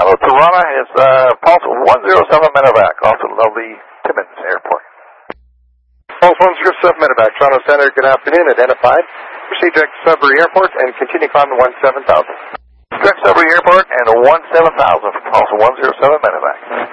Hello, Tirana. It's Pulse 107 Medevac off the lovely Timmins Airport. Pulse 107 Medevac, Toronto Center, good afternoon. Identified. Proceed direct to Sudbury Airport and continue climbing 17,000. Direct Sudbury Airport and 17,000 for Pulse 107 Medevac.